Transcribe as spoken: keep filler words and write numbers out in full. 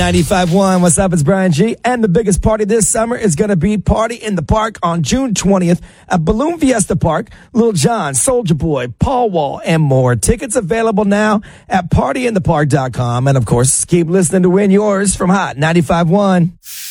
ninety-five point one. What's up? It's Brian G. And the biggest party this summer is going to be Party in the Park on June twentieth at Balloon Fiesta Park. Lil Jon, Soulja Boy, Paul Wall, and more. Tickets available now at party in the park dot com. And, of course, keep listening to win yours from Hot ninety-five point one.